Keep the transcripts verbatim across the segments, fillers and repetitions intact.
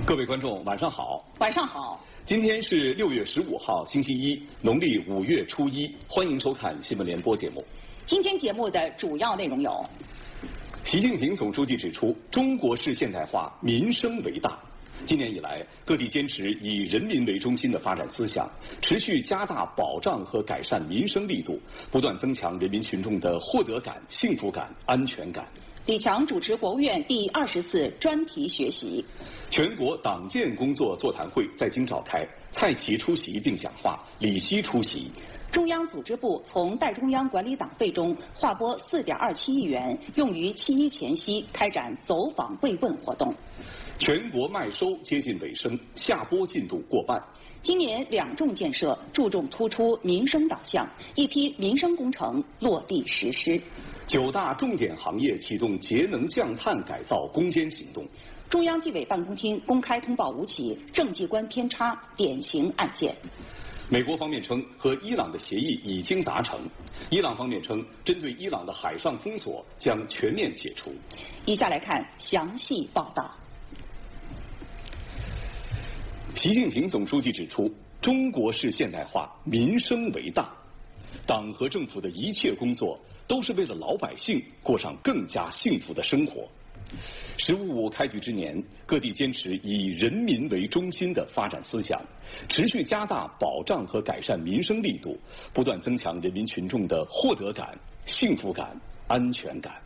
各位观众，晚上好。 晚上好。 今天是六月十五号，星期一，农历五月初一。欢迎收看新闻联播节目。 今天节目的主要内容有： 习近平总书记指出，中国式现代化民生为大。今年以来，各地坚持以人民为中心的发展思想，持续加大保障和改善民生力度，不断增强人民群众的获得感、幸福感、安全感。 李强主持国务院第二十次专题学习。 全国党建工作座谈会在京召开，蔡奇出席并讲话，李希出席。 中央组织部从代中央管理党费中划拨四点二七亿元，用于七一前夕开展走访慰问活动。 全国麦收接近尾声，下播进度过半。 今年两重建设注重突出民生导向，一批民生工程落地实施。 九大重点行业启动节能降碳改造攻坚行动。 中央纪委办公厅公开通报五起政绩观偏差典型案件。 美国方面称，和伊朗的协议已经达成。伊朗方面称，针对伊朗的海上封锁将全面解除。 以下来看详细报道。 习近平总书记指出，中国式现代化民生为大，党和政府的一切工作都是为了老百姓过上更加幸福的生活。十五五开局之年，各地坚持以人民为中心的发展思想，持续加大保障和改善民生力度，不断增强人民群众的获得感、幸福感、安全感。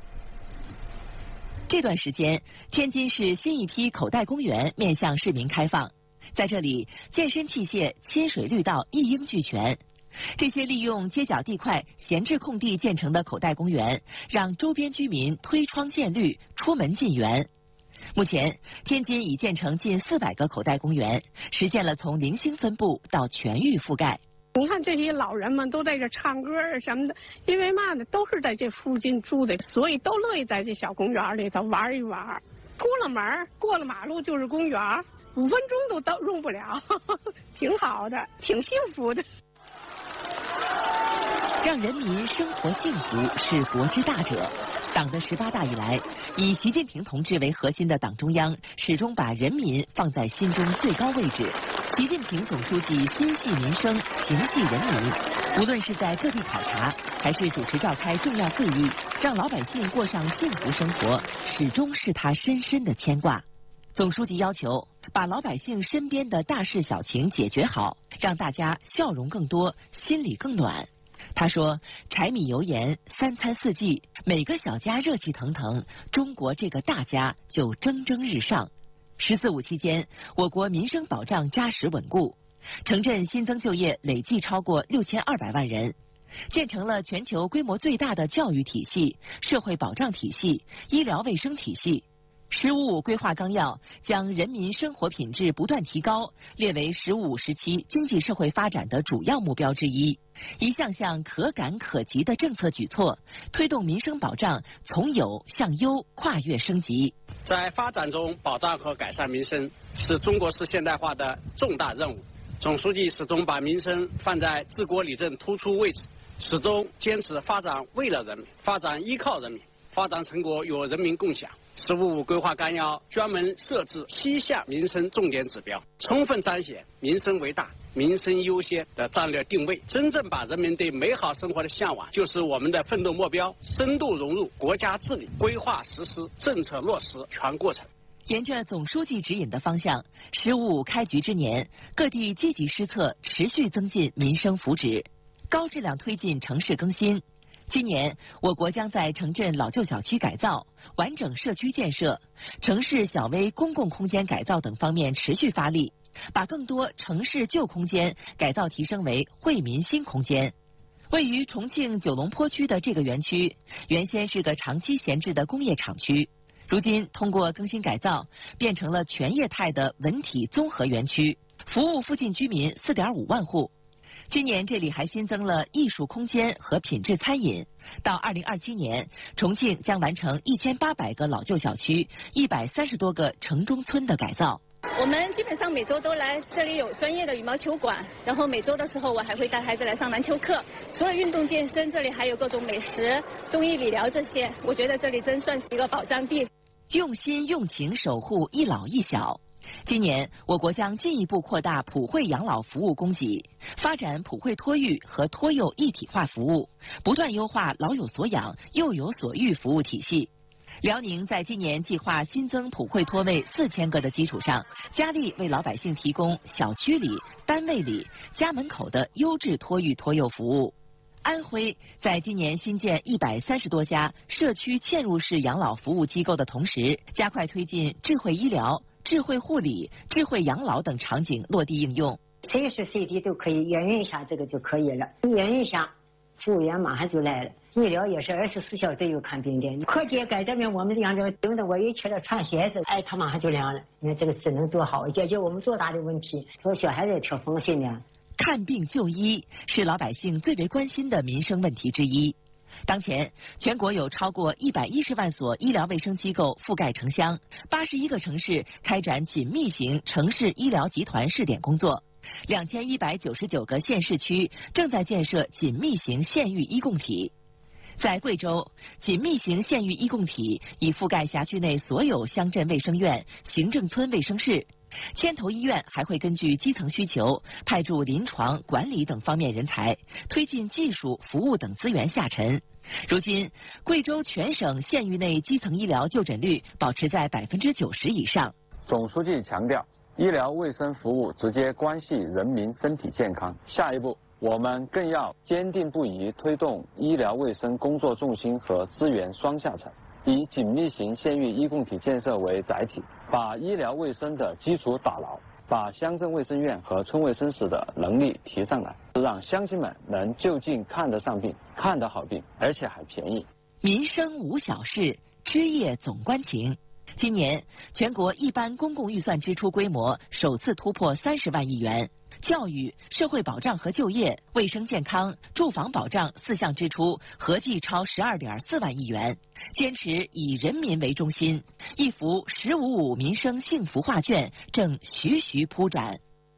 这段时间，天津市新一批口袋公园面向市民开放，在这里，健身器械、亲水绿道一应俱全。这些利用街角地块、闲置空地建成的口袋公园，让周边居民推窗见绿、出门进园。目前，天津已建成近四百个口袋公园，实现了从零星分布到全域覆盖。 你看这些老人们都在这唱歌啊什么的，因为嘛呢，都是在这附近住的，所以都乐意在这小公园里头玩一玩。出了门过了马路就是公园，五分钟都到用不了，呵呵，挺好的，挺幸福的。 让人民生活幸福是国之大者。党的十八大以来，以习近平同志为核心的党中央始终把人民放在心中最高位置。习近平总书记心系民生，行系人民，无论是在各地考察，还是主持召开重要会议，让老百姓过上幸福生活，始终是他深深的牵挂。总书记要求把老百姓身边的大事小情解决好，让大家笑容更多，心里更暖。他说，柴米油盐三餐四季，每个小家热气腾腾，中国这个大家就蒸蒸日上。十四五期间，我国民生保障扎实稳固，城镇新增就业累计超过六千二百万人，建成了全球规模最大的教育体系、社会保障体系、医疗卫生体系。十五五规划纲要将人民生活品质不断提高列为十五五时期经济社会发展的主要目标之一。一项项可感可及的政策举措，推动民生保障从有向优跨越升级。 在发展中保障和改善民生是中国式现代化的重大任务。总书记始终把民生放在治国理政突出位置，始终坚持发展为了人民，发展依靠人民，发展成果与人民共享。十五五规划纲要专门设置七项民生重点指标，充分彰显民生为大、民生优先的战略定位，真正把人民对美好生活的向往就是我们的奋斗目标，深度融入国家治理，规划实施、政策落实全过程。 沿着总书记指引的方向，十五五开局之年，各地积极施策，持续增进民生福祉，高质量推进城市更新。今年，我国将在城镇老旧小区改造、完整社区建设、城市小微公共空间改造等方面持续发力，把更多城市旧空间改造提升为惠民新空间。位于重庆九龙坡区的这个园区，原先是个长期闲置的工业厂区，如今通过更新改造，变成了全业态的文体综合园区，服务附近居民四点五万户。今年这里还新增了艺术空间和品质餐饮。到二零二七年，重庆将完成一千八百个老旧小区、一百三十多个城中村的改造。 我们基本上每周都来，这里有专业的羽毛球馆，然后每周的时候我还会带孩子来上篮球课。除了运动健身，这里还有各种美食、中医理疗这些，我觉得这里真算是一个宝藏地。 用心用情守护一老一小。 今年，我国将进一步扩大普惠养老服务供给，发展普惠托育和托幼一体化服务，不断优化老有所养、幼有所育服务体系。辽宁在今年计划新增普惠托位四千个的基础上，加力为老百姓提供小区里、单位里、家门口的优质托育托幼服务。安徽在今年新建一百三十多家社区嵌入式养老服务机构的同时，加快推进智慧医疗、智慧护理、智慧养老等场景落地应用。 随时随地都可以验孕一下，这个就可以了。验孕一下，服务员马上就来了。医疗也是二十四小时都有看病的。科技改这边我们养着，等着我一去了穿鞋子，哎，他马上就凉了。你看这个智能多好，解决我们多大的问题，所以小孩子也挺放心的。 看病就医是老百姓最为关心的民生问题之一。当前，全国有超过一百一十万所医疗卫生机构覆盖城乡，八十一个城市开展紧密型城市医疗集团试点工作，两千一百九十九个县市区正在建设紧密型县域医共体。在贵州，紧密型县域医共体已覆盖辖区内所有乡镇卫生院、行政村卫生室。牵头医院还会根据基层需求，派驻临床、管理等方面人才，推进技术、服务等资源下沉。如今，贵州全省县域内基层医疗就诊率保持在百分之九十以上。 总书记强调，医疗卫生服务直接关系人民身体健康。下一步，我们更要坚定不移推动医疗卫生工作重心和资源双下沉，以紧密型县域医共体建设为载体，把医疗卫生的基础打牢，把乡镇卫生院和村卫生室的能力提上来，让乡亲们能就近看得上病、看得好病，而且还便宜。 民生无小事，枝叶总关情。今年全国一般公共预算支出规模首次突破三十万亿元。教育、社会保障和就业、卫生健康、住房保障四项支出合计超十二点四万亿元，坚持以人民为中心，一幅“十五五”民生幸福画卷正徐徐铺展。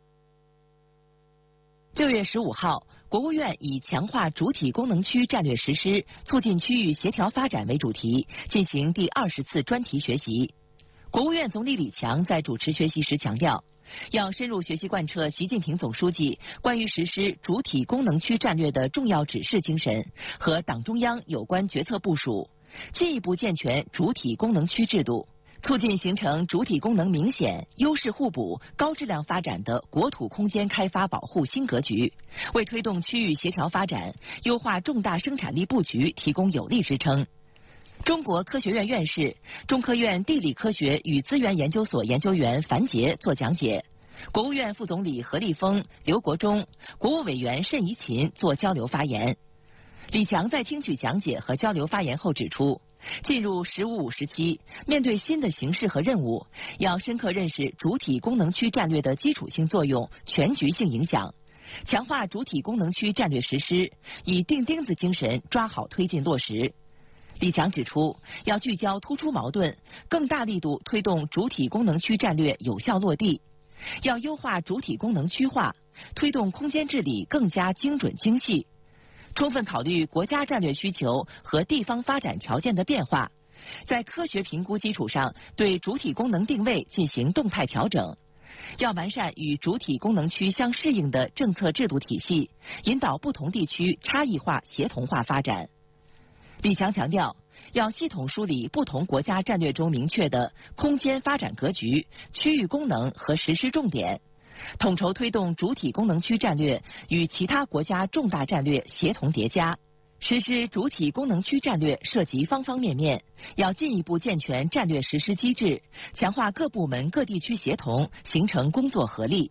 六月十五号，国务院以强化主体功能区战略实施，促进区域协调发展为主题，进行第二十次专题学习。国务院总理李强在主持学习时强调，要深入学习贯彻习近平总书记关于实施主体功能区战略的重要指示精神和党中央有关决策部署，进一步健全主体功能区制度，促进形成主体功能明显、优势互补、高质量发展的国土空间开发保护新格局，为推动区域协调发展、优化重大生产力布局提供有力支撑。中国科学院院士、中科院地理科学与资源研究所研究员樊杰作讲解，国务院副总理何立峰、刘国中、国务委员慎怡琴作交流发言。李强在听取讲解和交流发言后指出，进入“十五五”时期，面对新的形势和任务，要深刻认识主体功能区战略的基础性作用、全局性影响，强化主体功能区战略实施，以钉钉子精神抓好推进落实。李强指出，要聚焦突出矛盾，更大力度推动主体功能区战略有效落地；要优化主体功能区划，推动空间治理更加精准精细，充分考虑国家战略需求和地方发展条件的变化，在科学评估基础上对主体功能定位进行动态调整。要完善与主体功能区相适应的政策制度体系，引导不同地区差异化协同化发展。李强强调，要系统梳理不同国家战略中明确的空间发展格局、区域功能和实施重点，统筹推动主体功能区战略与其他国家重大战略协同叠加。实施主体功能区战略涉及方方面面，要进一步健全战略实施机制，强化各部门各地区协同，形成工作合力。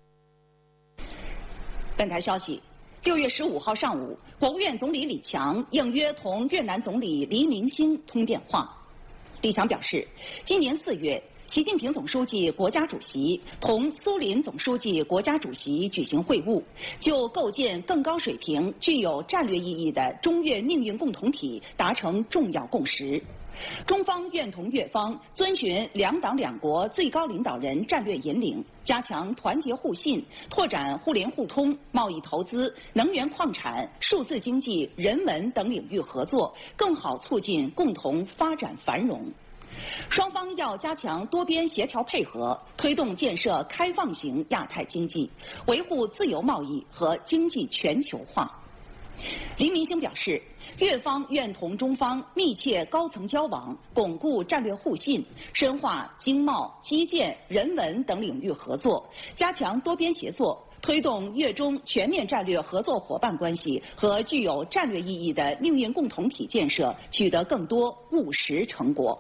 本台消息，六月十五号上午，国务院总理李强应约同越南总理黎明星通电话。李强表示，今年四月，习近平总书记、国家主席同苏林总书记、国家主席举行会晤，就构建更高水平、具有战略意义的中越命运共同体达成重要共识。中方愿同越方遵循两党两国最高领导人战略引领，加强团结互信，拓展互联互通、贸易投资、能源矿产、数字经济、人文等领域合作，更好促进共同发展繁荣。 双方要加强多边协调配合，推动建设开放型亚太经济，维护自由贸易和经济全球化。黎明星表示，越方愿同中方密切高层交往，巩固战略互信，深化经贸、基建、人文等领域合作，加强多边协作，推动越中全面战略合作伙伴关系和具有战略意义的命运共同体建设取得更多务实成果。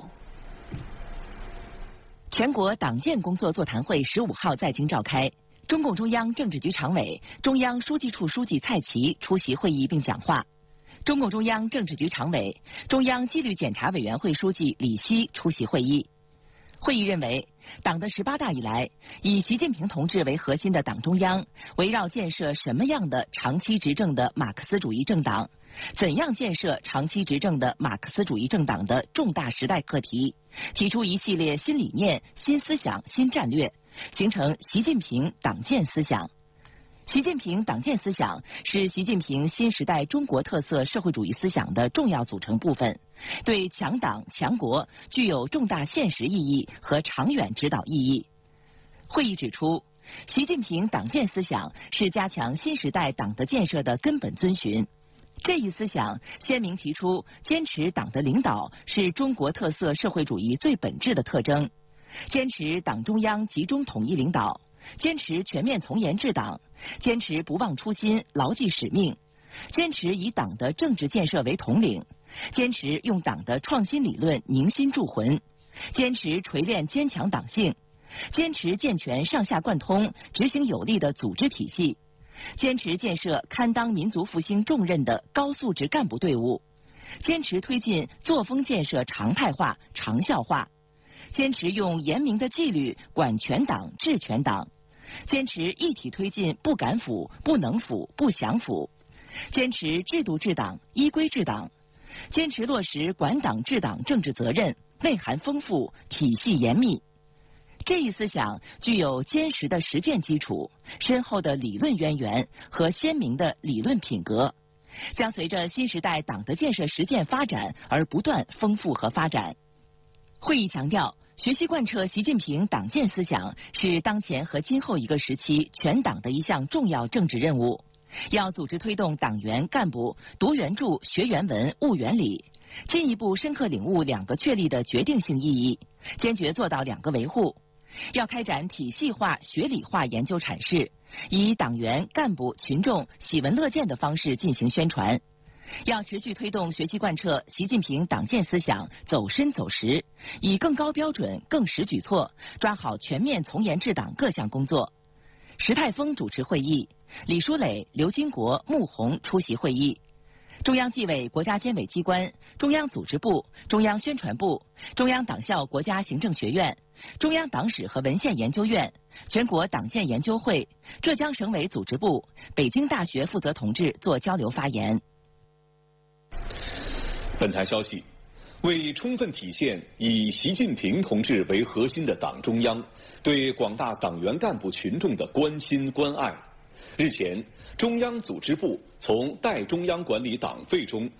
全国党建工作座谈会十五号在京召开，中共中央政治局常委、中央书记处书记蔡奇出席会议并讲话。中共中央政治局常委、中央纪律检查委员会书记李希出席会议。会议认为，党的十八大以来，以习近平同志为核心的党中央，围绕建设什么样的长期执政的马克思主义政党，怎样建设长期执政的马克思主义政党的重大时代课题，提出一系列新理念、新思想、新战略，形成习近平党建思想。习近平党建思想是习近平新时代中国特色社会主义思想的重要组成部分，对强党强国具有重大现实意义和长远指导意义。会议指出，习近平党建思想是加强新时代党的建设的根本遵循。这一思想鲜明提出，坚持党的领导是中国特色社会主义最本质的特征，坚持党中央集中统一领导，坚持全面从严治党，坚持不忘初心、牢记使命，坚持以党的政治建设为统领，坚持用党的创新理论凝心铸魂，坚持锤炼坚强党性，坚持健全上下贯通、执行有力的组织体系，坚持建设堪当民族复兴重任的高素质干部队伍，坚持推进作风建设常态化、长效化，坚持用严明的纪律管全党、治全党，坚持一体推进不敢腐、不能腐、不想腐，坚持制度治党、依规治党，坚持落实管党治党政治责任，内涵丰富、体系严密。这一思想具有坚实的实践基础、深厚的理论渊源和鲜明的理论品格，将随着新时代党的建设实践发展而不断丰富和发展。会议强调，学习贯彻习近平党建思想是当前和今后一个时期全党的一项重要政治任务，要组织推动党员干部读原著、学原文、悟原理，进一步深刻领悟两个确立的决定性意义，坚决做到两个维护。要开展体系化、学理化研究阐释，以党员、干部、群众喜闻乐见的方式进行宣传。要持续推动学习贯彻习近平党建思想走深走实，以更高标准、更实举措抓好全面从严治党各项工作。石泰峰主持会议，李书磊、刘金国、穆虹出席会议。中央纪委国家监委机关、中央组织部、中央宣传部、中央党校国家行政学院、中央党史和文献研究院、全国党建研究会、浙江省委组织部、北京大学负责同志作交流发言。 本台消息，为充分体现以习近平同志为核心的党中央对广大党员干部群众的关心关爱，日前，中央组织部从代中央管理党费中